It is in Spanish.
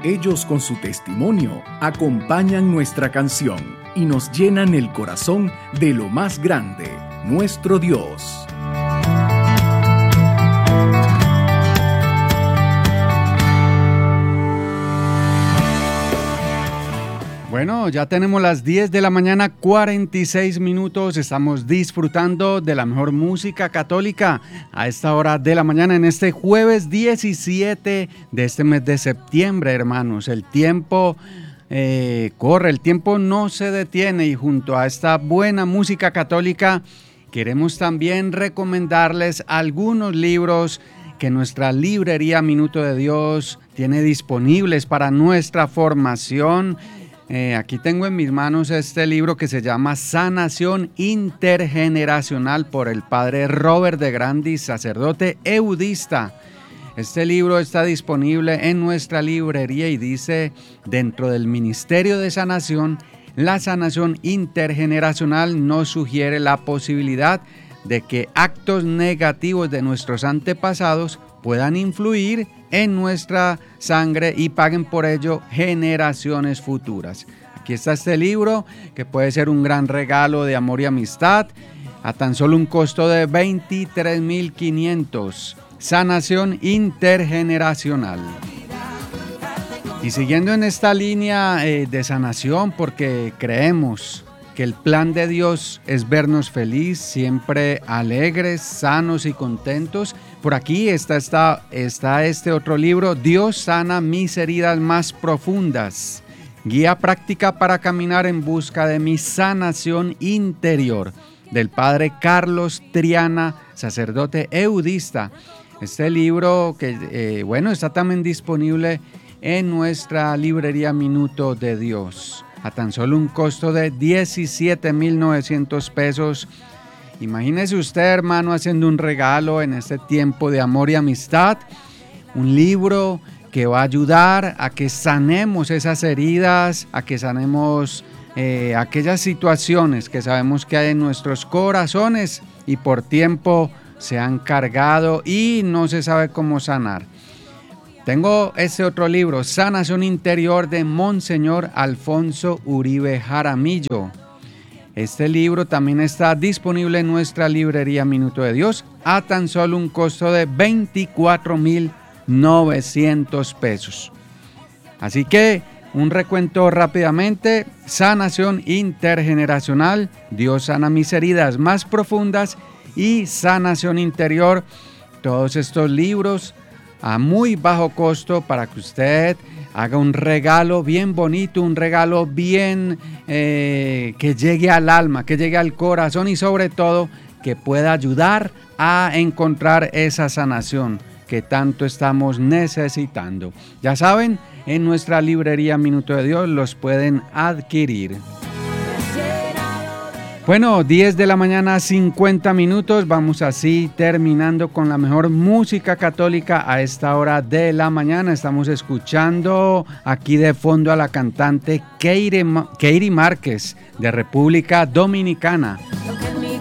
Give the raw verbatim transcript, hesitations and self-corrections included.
Ellos con su testimonio acompañan nuestra canción y nos llenan el corazón de lo más grande, nuestro Dios. Bueno, ya tenemos las diez de la mañana, cuarenta y seis minutos. Estamos disfrutando de la mejor música católica a esta hora de la mañana en este jueves diecisiete de este mes de septiembre, hermanos. El tiempo eh, corre, el tiempo no se detiene y junto a esta buena música católica queremos también recomendarles algunos libros que nuestra librería Minuto de Dios tiene disponibles para nuestra formación. Eh, aquí tengo en mis manos este libro que se llama Sanación Intergeneracional por el padre Robert de Grandis, sacerdote eudista. Este libro está disponible en nuestra librería y dice: dentro del ministerio de sanación, la sanación intergeneracional nos sugiere la posibilidad de que actos negativos de nuestros antepasados puedan influir en nuestra sangre y paguen por ello generaciones futuras. Aquí está este libro que puede ser un gran regalo de amor y amistad a tan solo un costo de veintitrés mil quinientos. Sanación intergeneracional. Y siguiendo en esta línea eh, de sanación, porque creemos que el plan de Dios es vernos feliz, siempre alegres, sanos y contentos. Por aquí está, está, está este otro libro, Dios sana mis heridas más profundas. Guía práctica para caminar en busca de mi sanación interior, del padre Carlos Triana, sacerdote eudista. Este libro que, eh, bueno, está también disponible en nuestra librería Minuto de Dios, a tan solo un costo de diecisiete mil novecientos pesos. Imagínese usted, hermano, haciendo un regalo en este tiempo de amor y amistad, un libro que va a ayudar a que sanemos esas heridas, a que sanemos eh, aquellas situaciones que sabemos que hay en nuestros corazones y por tiempo se han cargado y no se sabe cómo sanar. Tengo este otro libro, Sanación Interior, de Monseñor Alfonso Uribe Jaramillo. Este libro también está disponible en nuestra librería Minuto de Dios a tan solo un costo de veinticuatro mil novecientos pesos. Así que un recuento rápidamente: Sanación Intergeneracional, Dios sana mis heridas más profundas, y Sanación Interior. Todos estos libros a muy bajo costo para que usted haga un regalo bien bonito, un regalo bien eh, que llegue al alma, que llegue al corazón y sobre todo que pueda ayudar a encontrar esa sanación que tanto estamos necesitando. Ya saben, en nuestra librería Minuto de Dios los pueden adquirir. Bueno, diez de la mañana, cincuenta minutos. Vamos así terminando con la mejor música católica a esta hora de la mañana. Estamos escuchando aquí de fondo a la cantante Keiri Márquez de República Dominicana.